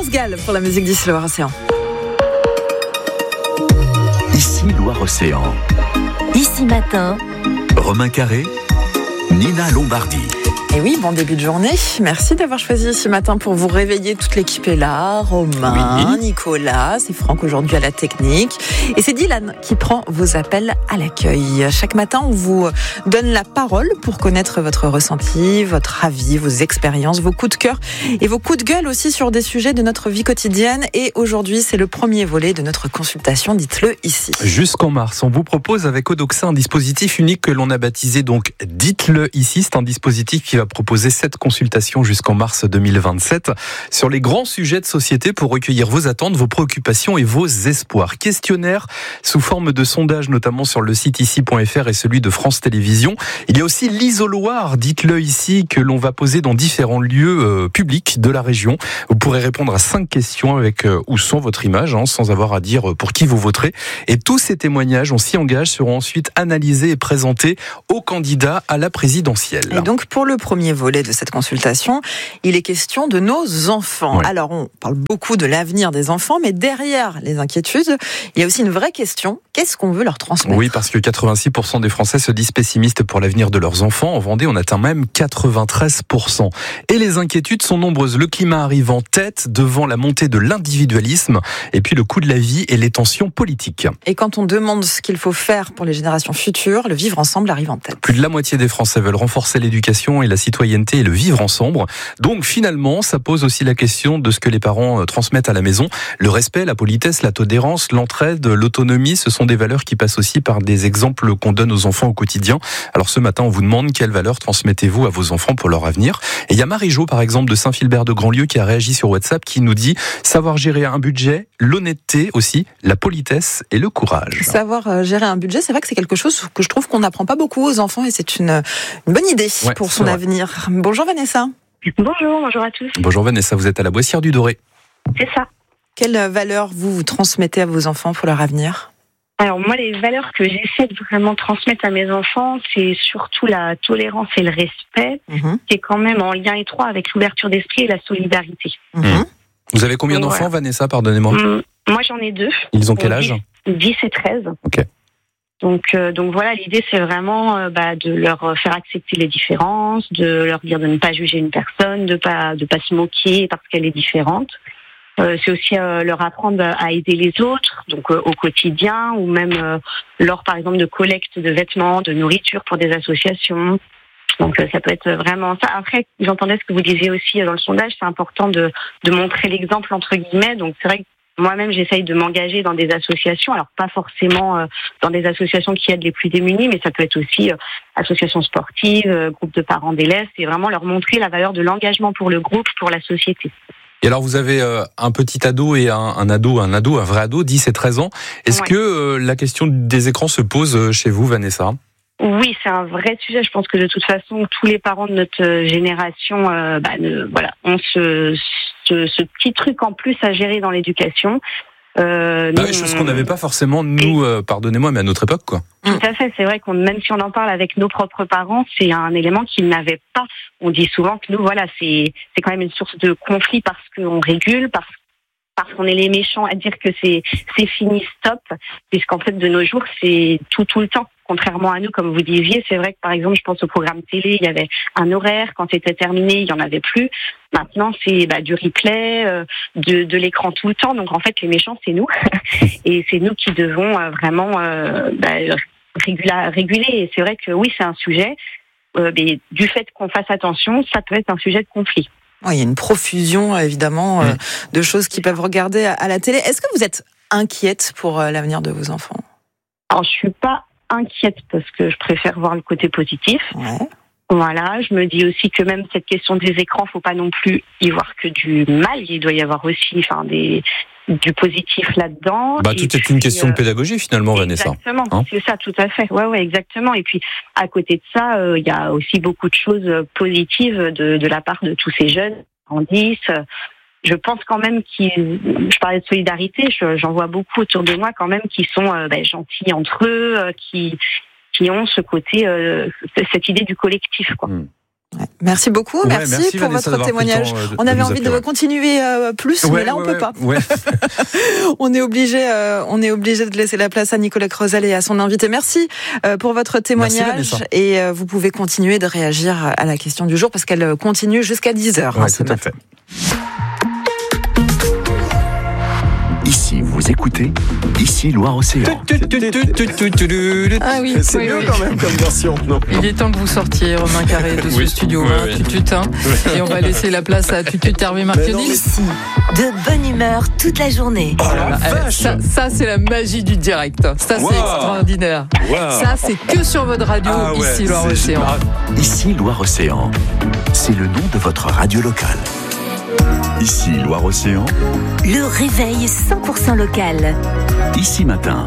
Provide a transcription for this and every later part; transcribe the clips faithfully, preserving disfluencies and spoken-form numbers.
France Gall pour la musique d'ici Loire-Océan. Ici Loire-Océan. Ici Matin. Romain Carré, Nina Lombardi. Et oui, bon début de journée. Merci d'avoir choisi ce matin pour vous réveiller. Toute l'équipe est là. Romain, oui. Nicolas, c'est Franck aujourd'hui à la technique. Et c'est Dylan qui prend vos appels à l'accueil. Chaque matin, on vous donne la parole pour connaître votre ressenti, votre avis, vos expériences, vos coups de cœur et vos coups de gueule aussi sur des sujets de notre vie quotidienne. Et aujourd'hui, c'est le premier volet de notre consultation. Dites-le ici. Jusqu'en mars, on vous propose avec Odoxa un dispositif unique que l'on a baptisé donc Dites-le ici. C'est un dispositif qui va proposer sept consultations jusqu'en mars deux mille vingt-sept sur les grands sujets de société pour recueillir vos attentes, vos préoccupations et vos espoirs. Questionnaire sous forme de sondage, notamment sur le site ici point f r et celui de France Télévisions. Il y a aussi l'isoloir, dites-le ici, que l'on va poser dans différents lieux euh, publics de la région. Vous pourrez répondre à cinq questions avec euh, ou sans votre image, hein, sans avoir à dire pour qui vous voterez. Et tous ces témoignages, on s'y engage, seront ensuite analysés et présentés aux candidats à la présidentielle. Et donc pour le premier volet de cette consultation, il est question de nos enfants. Ouais. Alors on parle beaucoup de l'avenir des enfants, mais derrière les inquiétudes, il y a aussi une vraie question. Qu'est-ce qu'on veut leur transmettre ? Oui, parce que quatre-vingt-six pour cent des Français se disent pessimistes pour l'avenir de leurs enfants. En Vendée, on atteint même quatre-vingt-treize pour cent. Et les inquiétudes sont nombreuses. Le climat arrive en tête devant la montée de l'individualisme et puis le coût de la vie et les tensions politiques. Et quand on demande ce qu'il faut faire pour les générations futures, le vivre ensemble arrive en tête. Plus de la moitié des Français veulent renforcer l'éducation et la citoyenneté et le vivre ensemble. Donc finalement, ça pose aussi la question de ce que les parents transmettent à la maison. Le respect, la politesse, la tolérance, l'entraide, l'autonomie, ce sont des valeurs qui passent aussi par des exemples qu'on donne aux enfants au quotidien. Alors ce matin, on vous demande quelles valeurs transmettez-vous à vos enfants pour leur avenir. Et il y a Marie-Jo, par exemple, de Saint-Philbert de Grandlieu, qui a réagi sur WhatsApp, qui nous dit savoir gérer un budget, l'honnêteté aussi, la politesse et le courage. Savoir gérer un budget, c'est vrai que c'est quelque chose que je trouve qu'on n'apprend pas beaucoup aux enfants et c'est une, une bonne idée ouais, pour son avenir. Bonjour Vanessa. Bonjour, bonjour à tous. Bonjour Vanessa, vous êtes à la Boissière du Doré. C'est ça. Quelles valeurs vous, vous transmettez à vos enfants pour leur avenir ? Alors moi, les valeurs que j'essaie de vraiment transmettre à mes enfants, c'est surtout la tolérance et le respect, mmh. qui est quand même en lien étroit avec l'ouverture d'esprit et la solidarité. Mmh. Vous avez combien d'enfants, voilà. Vanessa, pardonnez-moi ? mmh, Moi, j'en ai deux. Ils ont quel âge ? dix et treize. Ok. Donc, euh, donc voilà, l'idée c'est vraiment euh, bah, de leur faire accepter les différences, de leur dire de ne pas juger une personne, de pas de pas se moquer parce qu'elle est différente. Euh, c'est aussi euh, leur apprendre à aider les autres, donc euh, au quotidien, ou même euh, lors par exemple de collecte de vêtements, de nourriture pour des associations. Donc euh, ça peut être vraiment ça. Après, j'entendais ce que vous disiez aussi dans le sondage, c'est important de de montrer l'exemple entre guillemets. Donc c'est vrai que moi-même, j'essaye de m'engager dans des associations, alors pas forcément euh, dans des associations qui aident les plus démunis, mais ça peut être aussi euh, associations sportives, euh, groupes de parents d'élèves, et vraiment leur montrer la valeur de l'engagement pour le groupe, pour la société. Et alors, vous avez euh, un petit ado et un, un ado, un ado, un vrai ado, dix et treize ans. Est-ce ouais. que euh, la question des écrans se pose chez vous, Vanessa ? Oui, c'est un vrai sujet. Je pense que de toute façon, tous les parents de notre génération, euh, bah, ne, voilà, ont ce, ce, ce petit truc en plus à gérer dans l'éducation. Euh, bah oui, chose qu'on n'avait pas forcément, nous, euh, pardonnez-moi, mais à notre époque, quoi. Tout à fait, c'est vrai qu'on, même si on en parle avec nos propres parents, c'est un élément qu'ils n'avaient pas. On dit souvent que nous, voilà, c'est, c'est quand même une source de conflit parce qu'on régule, parce parce qu'on est les méchants à dire que c'est c'est fini, stop, puisqu'en fait de nos jours c'est tout tout le temps. Contrairement à nous, comme vous disiez, c'est vrai que par exemple, je pense au programme télé, il y avait un horaire, quand c'était terminé, il y en avait plus. Maintenant, c'est bah, du replay, euh, de, de l'écran tout le temps. Donc en fait, les méchants, c'est nous, et c'est nous qui devons euh, vraiment euh, bah, régula- réguler. Et c'est vrai que oui, c'est un sujet. Euh, mais du fait qu'on fasse attention, ça peut être un sujet de conflit. Oui, il y a une profusion, évidemment, euh, de choses qu'ils peuvent regarder à, à la télé. Est-ce que vous êtes inquiète pour euh, l'avenir de vos enfants ? Alors, je suis pas inquiète parce que je préfère voir le côté positif. Ouais. Voilà, je me dis aussi que même cette question des écrans, faut pas non plus y voir que du mal. Il doit y avoir aussi, enfin, des du positif là-dedans. Bah, tout est puis, une question euh, de pédagogie finalement, Vanessa. Exactement, hein c'est ça, tout à fait. Ouais, ouais, exactement. Et puis à côté de ça, il euh, y a aussi beaucoup de choses positives de, de la part de tous ces jeunes en dix. Je pense quand même qu'ils, je parlais de solidarité, je, j'en vois beaucoup autour de moi quand même qui sont euh, ben, gentils entre eux, euh, qui qui ont ce côté, euh, cette idée du collectif, quoi. Mmh. Merci beaucoup, ouais, merci, merci pour Vanessa, votre témoignage. De, on avait de envie appeler, de ouais. continuer euh, plus, ouais, mais là on ouais, peut ouais, pas. Ouais. on est obligé, euh, on est obligé de laisser la place à Nicolas Creusel et à son invité. Merci euh, pour votre témoignage et euh, vous pouvez continuer de réagir à la question du jour parce qu'elle continue jusqu'à dix heures. Ouais, hein, tout à fait. Ici, vous écoutez Ici Loire-Océan. Ah oui, c'est oui, mieux oui. quand même comme version, non? Il est temps que vous sortiez, Romain Carré, de ce Oui. studio, Oui, hein, oui. tutut, hein, et on va laisser la place à Tutut Hervé Marchionni. Ici, de bonne humeur toute la journée. Oh la Euh, vache! ça, ça, c'est la magie du direct. Ça, Wow. c'est extraordinaire. Wow. Ça, c'est que sur votre radio, Ah ouais, ici, Loire-Océan. c'est- Ici Loire-Océan. C'est le nom de votre radio locale. Ici Loire-Océan. Le réveil cent pour cent local. Ici Matin.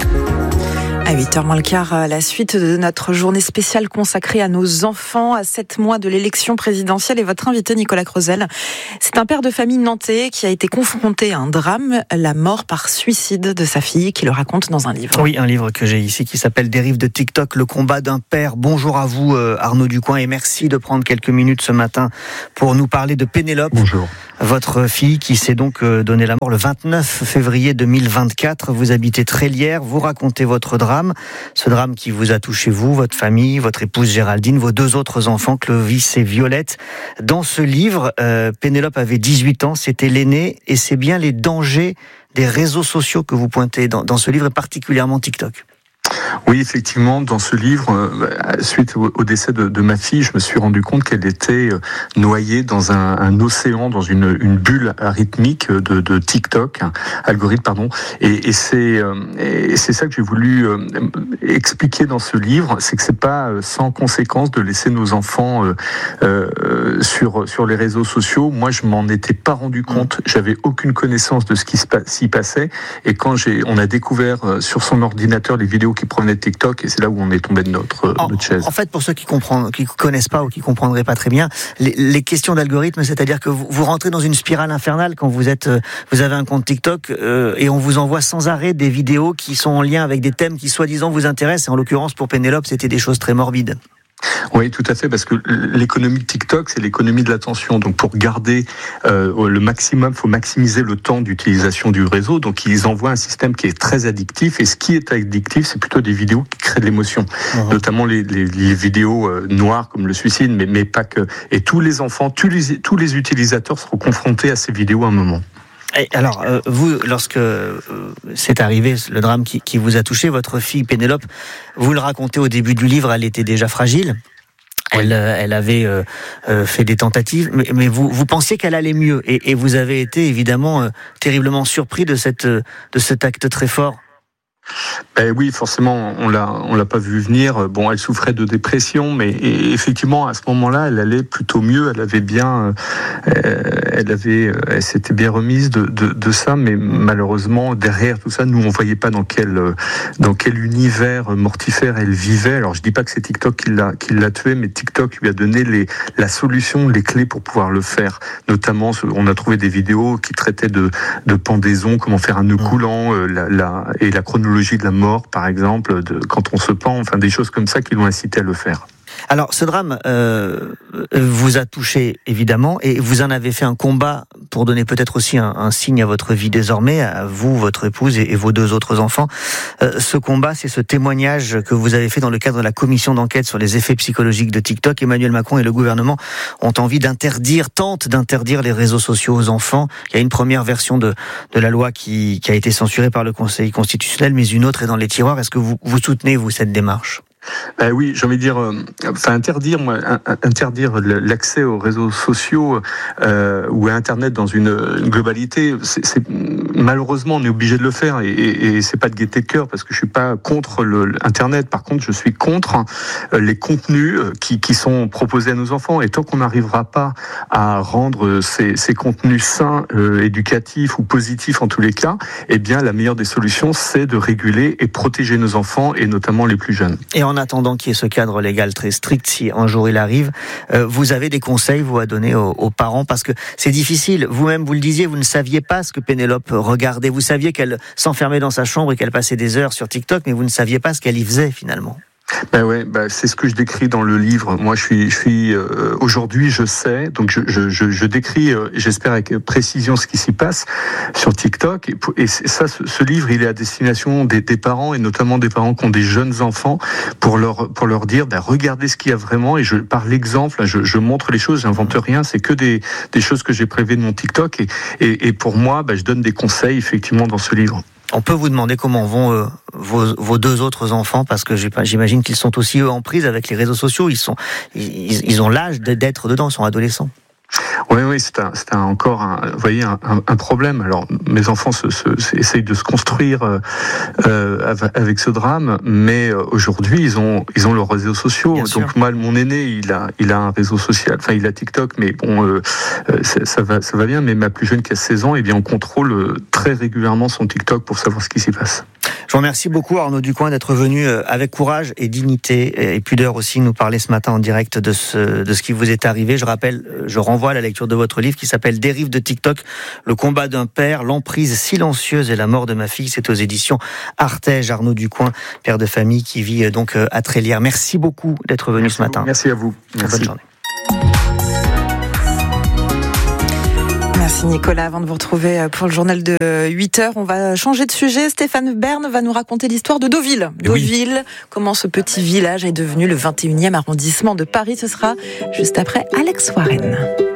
À huit heures moins le quart, la suite de notre journée spéciale consacrée à nos enfants à sept mois de l'élection présidentielle et votre invité Nicolas Creusel. C'est un père de famille nantais qui a été confronté à un drame, la mort par suicide de sa fille, qui le raconte dans un livre. Oui, un livre que j'ai ici qui s'appelle Dérive de TikTok, le combat d'un père. Bonjour à vous euh, Arnaud Ducoing et merci de prendre quelques minutes ce matin pour nous parler de Pénélope. Bonjour. Votre fille qui s'est donc euh, donné la mort le vingt-neuf février deux mille vingt-quatre. Vous habitez Trélières, vous racontez votre drame. Ce drame qui vous a touché, vous, votre famille, votre épouse Géraldine, vos deux autres enfants, Clovis et Violette. Dans ce livre, euh, Pénélope avait dix-huit ans, c'était l'aînée, et c'est bien les dangers des réseaux sociaux que vous pointez dans, dans ce livre, et particulièrement TikTok. Oui, effectivement, dans ce livre, euh, suite au, au décès de, de ma fille, je me suis rendu compte qu'elle était euh, noyée dans un, un océan, dans une, une bulle rythmique de, de TikTok, hein, algorithme, pardon. Et, et c'est euh, et c'est ça que j'ai voulu euh, expliquer dans ce livre, c'est que c'est pas sans conséquence de laisser nos enfants euh, euh, sur sur les réseaux sociaux. Moi, je m'en étais pas rendu compte, j'avais aucune connaissance de ce qui s'y passait. Et quand j'ai, on a découvert euh, sur son ordinateur les vidéos qui provenaient de TikTok, et c'est là où on est tombé de notre, en, notre chaise. En fait, pour ceux qui comprennent, qui connaissent pas ou qui comprendraient pas très bien, les, les questions d'algorithme, c'est-à-dire que vous, vous rentrez dans une spirale infernale quand vous êtes, vous avez un compte TikTok euh, et on vous envoie sans arrêt des vidéos qui sont en lien avec des thèmes qui soi-disant vous intéressent. Et en l'occurrence, pour Pénélope, c'était des choses très morbides. Oui, tout à fait, parce que l'économie de TikTok, c'est l'économie de l'attention. Donc, pour garder euh, le maximum, il faut maximiser le temps d'utilisation du réseau. Donc, ils envoient un système qui est très addictif. Et ce qui est addictif, c'est plutôt des vidéos qui créent de l'émotion, mmh. notamment les, les, les vidéos euh, noires comme le suicide, mais, mais pas que. Et tous les enfants, tous les, tous les utilisateurs seront confrontés à ces vidéos à un moment. Et alors, euh, vous, lorsque euh, c'est arrivé, le drame qui, qui vous a touché, votre fille Pénélope, vous le racontez au début du livre, elle était déjà fragile. Elle, euh, elle avait euh, euh, fait des tentatives, mais, mais vous, vous pensiez qu'elle allait mieux. Et, et vous avez été évidemment euh, terriblement surpris de, cette, de cet acte très fort. Ben oui, forcément, on l'a, on l'a pas vu venir. Bon, elle souffrait de dépression, mais et effectivement, à ce moment-là, elle allait plutôt mieux. Elle avait bien, euh, elle avait, elle s'était bien remise de, de, de ça, mais malheureusement, derrière tout ça, nous, on voyait pas dans quel, dans quel univers mortifère elle vivait. Alors, je dis pas que c'est TikTok qui l'a, qui l'a tuée, mais TikTok lui a donné les, la solution, les clés pour pouvoir le faire. Notamment, on a trouvé des vidéos qui traitaient de, de pendaison, comment faire un nœud coulant, euh, la, la, et la chronologie de la mort, par exemple, de, quand on se pend, enfin des choses comme ça qui l'ont incité à le faire. Alors, ce drame euh, vous a touché, évidemment, et vous en avez fait un combat pour donner peut-être aussi un, un signe à votre vie désormais, à vous, votre épouse et, et vos deux autres enfants. Euh, ce combat, c'est ce témoignage que vous avez fait dans le cadre de la commission d'enquête sur les effets psychologiques de TikTok. Emmanuel Macron et le gouvernement ont envie d'interdire, tentent d'interdire les réseaux sociaux aux enfants. Il y a une première version de, de la loi qui, qui a été censurée par le Conseil constitutionnel, mais une autre est dans les tiroirs. Est-ce que vous, vous soutenez, vous, cette démarche ? Ben oui, j'ai envie de dire, euh, enfin interdire, moi, interdire l'accès aux réseaux sociaux euh, ou à Internet dans une, une globalité, c'est, c'est malheureusement on est obligé de le faire et, et, et c'est pas de gaieté de cœur parce que je suis pas contre le, Internet. Par contre, je suis contre les contenus qui, qui sont proposés à nos enfants. Et tant qu'on n'arrivera pas à rendre ces, ces contenus sains, euh, éducatifs ou positifs en tous les cas, eh bien la meilleure des solutions, c'est de réguler et protéger nos enfants et notamment les plus jeunes. Et en attendant qu'il y ait ce cadre légal très strict, si un jour il arrive, euh, vous avez des conseils, vous, à donner aux, aux parents, parce que c'est difficile. Vous-même, vous le disiez, vous ne saviez pas ce que Pénélope regardait. Vous saviez qu'elle s'enfermait dans sa chambre et qu'elle passait des heures sur TikTok, mais vous ne saviez pas ce qu'elle y faisait, finalement. Ben ouais, ben c'est ce que je décris dans le livre. Moi, je suis, je suis euh, aujourd'hui, je sais, donc je, je, je, je décris, euh, j'espère avec précision, ce qui s'y passe sur TikTok. Et, et ça, ce, ce livre, il est à destination des, des parents et notamment des parents qui ont des jeunes enfants, pour leur pour leur dire, ben regardez ce qu'il y a vraiment. Et je par l'exemple, je, je montre les choses, j'invente rien. C'est que des des choses que j'ai prélevées de mon TikTok. Et et, et pour moi, ben je donne des conseils effectivement dans ce livre. On peut vous demander comment vont euh, vos, vos deux autres enfants, parce que j'imagine qu'ils sont aussi eux en prise avec les réseaux sociaux. Ils sont, ils, ils ont l'âge d'être dedans, ils sont adolescents. Oui, oui, c'est un, c'est un, encore un, vous voyez, un, un problème. Alors, mes enfants se, se, essayent de se construire euh, avec ce drame, mais aujourd'hui, ils ont, ils ont leurs réseaux sociaux. Bien Donc, sûr. Moi, mon aîné, il a, il a un réseau social. Enfin, il a TikTok, mais bon, euh, ça, ça va, ça va bien. Mais ma plus jeune, qui a seize ans, eh bien, on contrôle très régulièrement son TikTok pour savoir ce qui s'y passe. Je vous remercie beaucoup, Arnaud Ducoing, d'être venu avec courage et dignité et pudeur aussi nous parler ce matin en direct de ce, de ce qui vous est arrivé. Je rappelle, je renvoie à la lecture de votre livre qui s'appelle Dérive de TikTok, le combat d'un père, l'emprise silencieuse et la mort de ma fille. C'est aux éditions Artege. Arnaud Ducoing, père de famille qui vit donc à Trélières. Merci beaucoup d'être venu Merci ce matin. Vous. Merci à vous. Merci. Bonne journée. Merci Nicolas. Avant de vous retrouver pour le journal de huit heures, on va changer de sujet. Stéphane Bern va nous raconter l'histoire de Deauville. Oui. Deauville, comment ce petit village est devenu le vingt et unième arrondissement de Paris. Ce sera juste après Alex Warren.